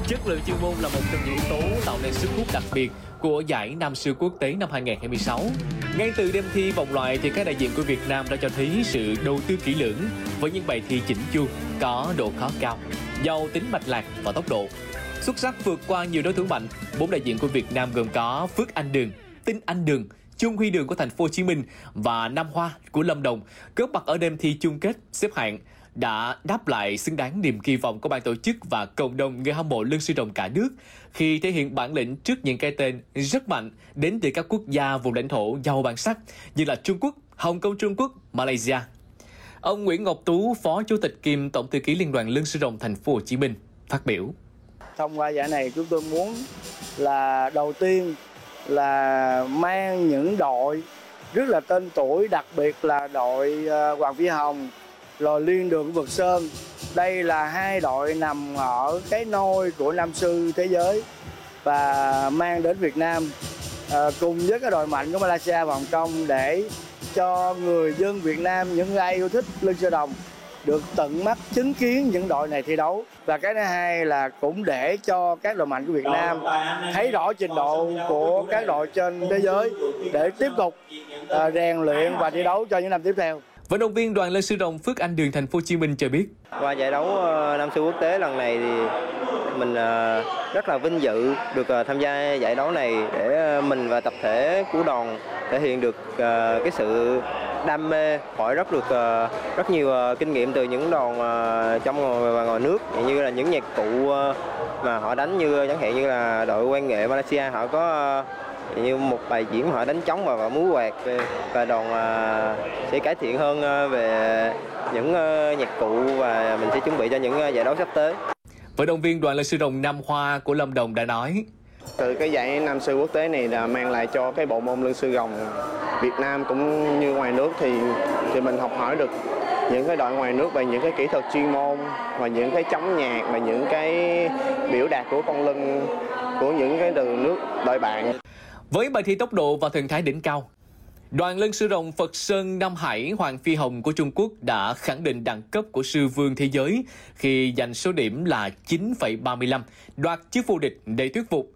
Chất lượng chuyên môn là một trong những yếu tố tạo nên sức hút đặc biệt của giải Nam siêu quốc tế năm 2026. Ngay từ đêm thi vòng loại thì các đại diện của Việt Nam đã cho thấy sự đầu tư kỹ lưỡng với những bài thi chỉnh chu, có độ khó cao, giàu tính mạch lạc và tốc độ. Xuất sắc vượt qua nhiều đối thủ mạnh, 4 đại diện của Việt Nam gồm có Phước Anh Đường, Tinh Anh Đường, Trung Huy Đường của Thành phố Hồ Chí Minh và Nam Hoa của Lâm Đồng góp mặt ở đêm thi chung kết xếp hạng đã đáp lại xứng đáng niềm kỳ vọng của ban tổ chức và cộng đồng người hâm mộ lân sư rồng cả nước khi thể hiện bản lĩnh trước những cái tên rất mạnh đến từ các quốc gia vùng lãnh thổ giàu bản sắc như là Trung Quốc, Hồng Kông Trung Quốc, Malaysia. Ông Nguyễn Ngọc Tú, Phó Chủ tịch kiêm Tổng thư ký Liên đoàn Lân sư rồng Thành phố Hồ Chí Minh phát biểu: Thông qua giải này chúng tôi muốn là đầu tiên là mang những đội rất là tên tuổi, đặc biệt là đội Hoàng Phi Hồng, rồi Liên Đường Vực Sơn. Đây là hai đội nằm ở cái nôi của Nam sư thế giới và mang đến Việt Nam cùng với cái đội mạnh của Malaysia và Hồng Kông để cho người dân Việt Nam, những ai yêu thích lân sư rồng được tận mắt chứng kiến những đội này thi đấu. Và cái thứ hai là cũng để cho các đội mạnh của Việt Nam thấy rõ trình độ của các đội trên thế giới để tiếp tục rèn luyện và thi đấu cho những năm tiếp theo. Vận động viên đoàn lân sư rồng Phước Anh Đường Thành phố Hồ Chí Minh cho biết: Qua giải đấu Nam siêu quốc tế lần này thì mình rất là vinh dự được tham gia giải đấu này để mình và tập thể của đoàn thể hiện được cái sự đam mê, hỏi được rất nhiều kinh nghiệm từ những đoàn trong và ngoài nước, như là những nhạc cụ mà họ đánh, như chẳng hạn như là đội quan nghệ Malaysia họ có như một bài diễn họ đánh trống và múa quạt, và đoàn sẽ cải thiện hơn về những nhạc cụ và mình sẽ chuẩn bị cho những giải đấu sắp tới. Vận động viên đoàn lân sư rồng Nam Hoa của Lâm Đồng đã nói: Từ cái giải Nam sư quốc tế này là mang lại cho cái bộ môn lân sư rồng Việt Nam cũng như ngoài nước thì mình học hỏi được những cái đội ngoài nước về những cái kỹ thuật chuyên môn và những cái chống nhạc và những cái biểu đạt của con lân của những cái đường nước đội bạn. Với bài thi tốc độ và thần thái đỉnh cao, đoàn lân sư rồng Phật Sơn Nam Hải Hoàng Phi Hồng của Trung Quốc đã khẳng định đẳng cấp của sư vương thế giới khi giành số điểm là 9,35, đoạt chức vô địch đầy thuyết phục